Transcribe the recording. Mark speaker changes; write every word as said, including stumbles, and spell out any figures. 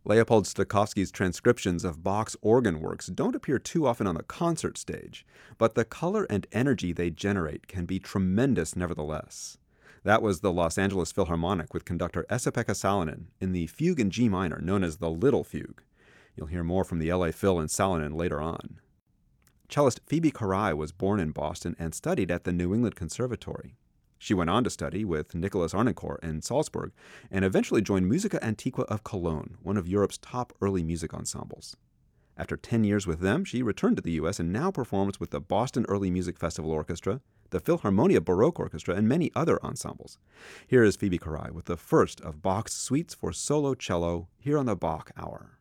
Speaker 1: Leopold Stokowski's transcriptions of Bach's organ works don't appear too often on the concert stage, but the color and energy they generate can be tremendous nevertheless. That was the Los Angeles Philharmonic with conductor Esa-Pekka Salonen in the fugue in G minor known as the Little Fugue. You'll hear more from the L A Phil and Salonen later on. Cellist Phoebe Carai was born in Boston and studied at the New England Conservatory. She went on to study with Nicholas Arnoncourt in Salzburg and eventually joined Musica Antiqua of Cologne, one of Europe's top early music ensembles. After ten years with them, she returned to the U S and now performs with the Boston Early Music Festival Orchestra, the Philharmonia Baroque Orchestra, and many other ensembles. Here is Phoebe Carai with the first of Bach's suites for solo cello here on the Bach Hour.